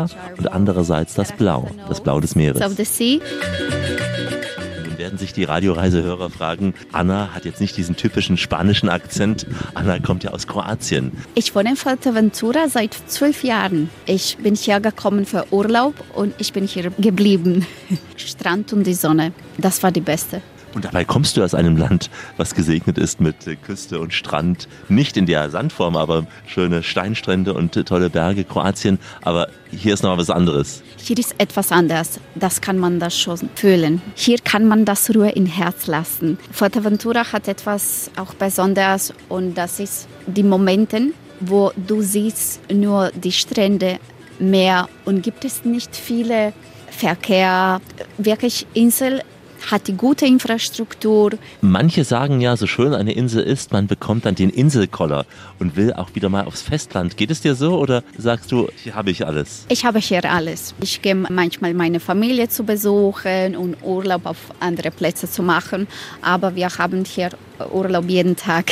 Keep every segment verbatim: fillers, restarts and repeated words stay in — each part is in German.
Wasser und andererseits das Blau, das Blau des Meeres. Nun werden sich die Radioreisehörer fragen, Anna hat jetzt nicht diesen typischen spanischen Akzent. Anna kommt ja aus Kroatien. Ich wohne in Fuerteventura seit zwölf Jahren. Ich bin hier gekommen für Urlaub und ich bin hier geblieben. Strand und die Sonne, das war die beste. Und dabei kommst du aus einem Land, was gesegnet ist mit Küste und Strand. Nicht in der Sandform, aber schöne Steinstrände und tolle Berge, Kroatien. Aber hier ist noch mal was anderes. Hier ist etwas anders. Das kann man das schon fühlen. Hier kann man das Ruhe im Herz lassen. Fuerteventura hat etwas auch Besonderes und das ist die Momente, wo du siehst nur die Strände, Meer und gibt es nicht viele Verkehr, wirklich Insel. Hat die gute Infrastruktur. Manche sagen ja, so schön eine Insel ist, man bekommt dann den Inselkoller und will auch wieder mal aufs Festland. Geht es dir so oder sagst du, hier habe ich alles? Ich habe hier alles. Ich gehe manchmal meine Familie zu besuchen und Urlaub auf andere Plätze zu machen. Aber wir haben hier Urlaub jeden Tag.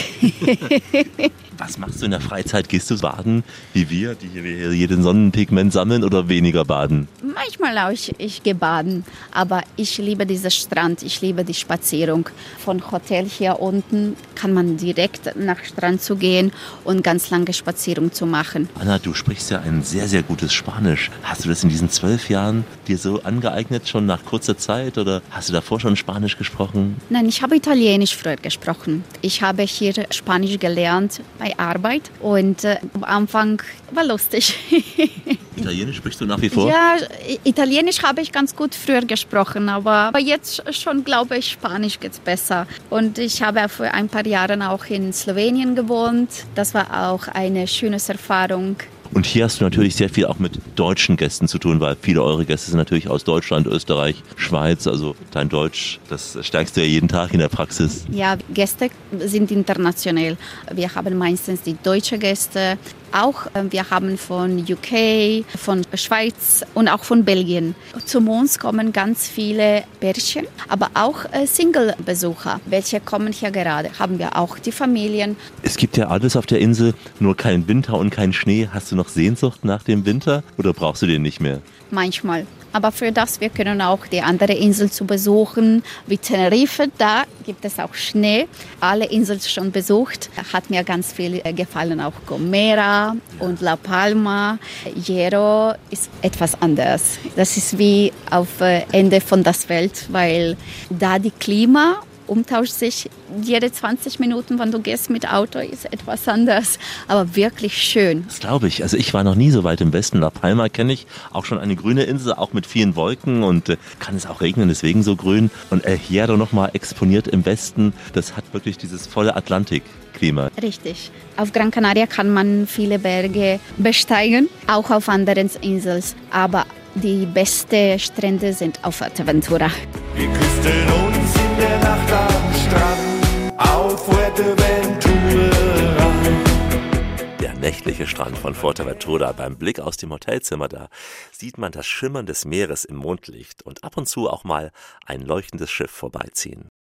Was machst du in der Freizeit? Gehst du baden, wie wir, die hier jeden Sonnenpigment sammeln oder weniger baden? Manchmal auch, ich, ich gehe baden, aber ich liebe diesen Strand, ich liebe die Spazierung. Von Hotel hier unten kann man direkt nach Strand zu gehen und ganz lange Spazierung zu machen. Anna, du sprichst ja ein sehr, sehr gutes Spanisch. Hast du das in diesen zwölf Jahren dir so angeeignet, schon nach kurzer Zeit oder hast du davor schon Spanisch gesprochen? Nein, ich habe Italienisch früher gesprochen. Ich habe hier Spanisch gelernt bei Arbeit und äh, am Anfang war lustig. Italienisch sprichst du nach wie vor? Ja, Italienisch habe ich ganz gut früher gesprochen, aber, aber jetzt schon glaube ich, Spanisch geht's besser. Und ich habe für ein paar Jahre auch in Slowenien gewohnt. Das war auch eine schöne Erfahrung. Und hier hast du natürlich sehr viel auch mit deutschen Gästen zu tun, weil viele eure Gäste sind natürlich aus Deutschland, Österreich, Schweiz. Also dein Deutsch, das stärkst du ja jeden Tag in der Praxis. Ja, Gäste sind international. Wir haben meistens die deutschen Gäste. Auch wir haben von U K, von Schweiz und auch von Belgien. Zu uns kommen ganz viele Pärchen, aber auch Single-Besucher. Welche kommen hier gerade? Haben wir auch die Familien. Es gibt ja alles auf der Insel, nur keinen Winter und keinen Schnee. Hast du noch Sehnsucht nach dem Winter oder brauchst du den nicht mehr? Manchmal. Aber für das, wir können auch die andere Insel zu besuchen, wie Tenerife, da gibt es auch Schnee. Alle Inseln schon besucht, hat mir ganz viel gefallen, auch Gomera und La Palma. Hierro ist etwas anders. Das ist wie auf Ende von der Welt, weil da die Klima umtauscht sich jede zwanzig Minuten, wenn du gehst mit Auto, ist etwas anders, aber wirklich schön. Das glaube ich. Also ich war noch nie so weit im Westen. La Palma kenne ich, auch schon eine grüne Insel, auch mit vielen Wolken und äh, kann es auch regnen, deswegen so grün. Und El Hierro nochmal exponiert im Westen, das hat wirklich dieses volle Atlantikklima. Richtig. Auf Gran Canaria kann man viele Berge besteigen, auch auf anderen Inseln, aber die besten Strände sind auf Fuerteventura. Wir küssten uns in der Nacht am Strand auf Fuerteventura. Der nächtliche Strand von Fuerteventura. Beim Blick aus dem Hotelzimmer da sieht man das Schimmern des Meeres im Mondlicht und ab und zu auch mal ein leuchtendes Schiff vorbeiziehen.